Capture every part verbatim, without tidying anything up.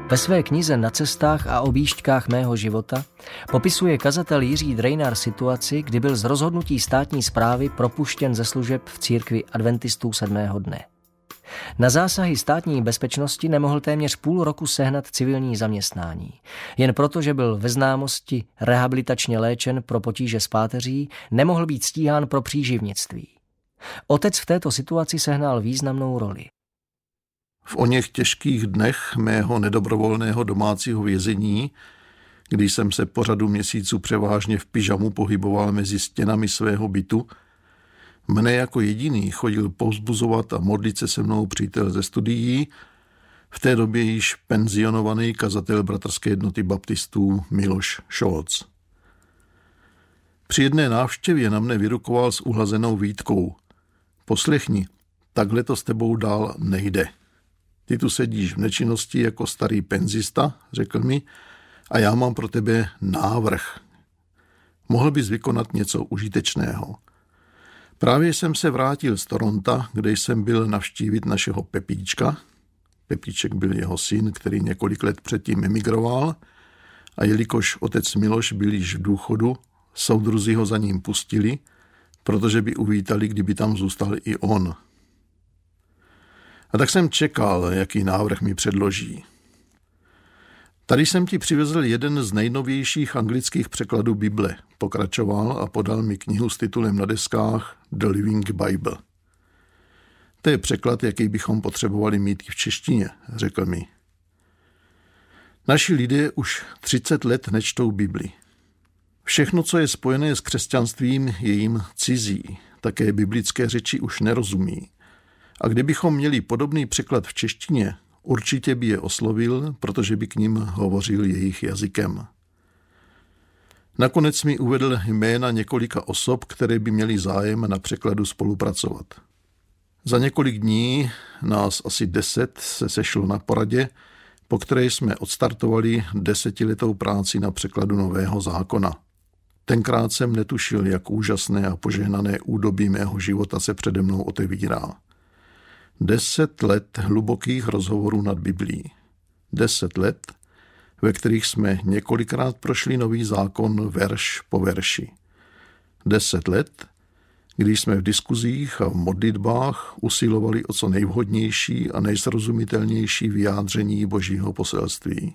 Ve své knize Na cestách a objížďkách mého života popisuje kazatel Jiří Drejnar situaci, kdy byl z rozhodnutí státní správy propuštěn ze služeb v církvi adventistů sedmého dne. Na zásahy státní bezpečnosti nemohl téměř půl roku sehnat civilní zaměstnání. Jen proto, že byl ve známosti rehabilitačně léčen pro potíže s páteří, nemohl být stíhán pro příživnictví. Otec v této situaci sehnal významnou roli. V oněch těžkých dnech mého nedobrovolného domácího vězení, kdy jsem se po řadu měsíců převážně v pyžamu pohyboval mezi stěnami svého bytu, mne jako jediný chodil povzbuzovat a modlit se se mnou přítel ze studií, v té době již penzionovaný kazatel Bratrské jednoty baptistů Miloš Šolc. Při jedné návštěvě na mne vyrukoval s uhlazenou výtkou. Poslechni, takhle to s tebou dál nejde. Ty tu sedíš v nečinnosti jako starý penzista, řekl mi, a já mám pro tebe návrh. Mohl bys vykonat něco užitečného. Právě jsem se vrátil z Toronta, kde jsem byl navštívit našeho Pepíčka. Pepíček byl jeho syn, který několik let předtím emigroval, a jelikož otec Miloš byl již v důchodu, soudruzi ho za ním pustili, protože by uvítali, kdyby tam zůstal i on. A tak jsem čekal, jaký návrh mi předloží. Tady jsem ti přivezl jeden z nejnovějších anglických překladů Bible, pokračoval a podal mi knihu s titulem na deskách The Living Bible. To je překlad, jaký bychom potřebovali mít i v češtině, řekl mi. Naši lidé už třicet let nečtou Bibli. Všechno, co je spojené s křesťanstvím, je jim cizí, také biblické řeči už nerozumí. A kdybychom měli podobný překlad v češtině, určitě by je oslovil, protože by k nim hovořil jejich jazykem. Nakonec mi uvedl jména několika osob, které by měly zájem na překladu spolupracovat. Za několik dní nás asi deset se sešlo na poradě, po které jsme odstartovali desetiletou práci na překladu Nového zákona. Tenkrát jsem netušil, jak úžasné a požehnané údobí mého života se přede mnou otevírá. Deset let hlubokých rozhovorů nad Biblií. Deset let, ve kterých jsme několikrát prošli Nový zákon verš po verši. Deset let, kdy jsme v diskuzích a v modlitbách usilovali o co nejvhodnější a nejsrozumitelnější vyjádření Božího poselství.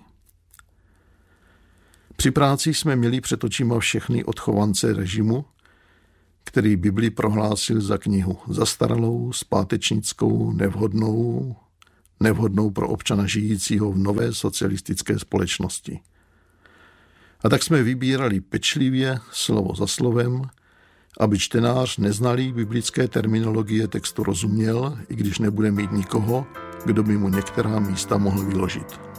Při práci jsme měli před očima všechny odchovance režimu, který Bibli prohlásil za knihu zastaralou, zpátečnickou, nevhodnou, nevhodnou pro občana žijícího v nové socialistické společnosti. A tak jsme vybírali pečlivě, slovo za slovem, aby čtenář neznalý biblické terminologie textu rozuměl, i když nebude mít nikoho, kdo by mu některá místa mohl vyložit.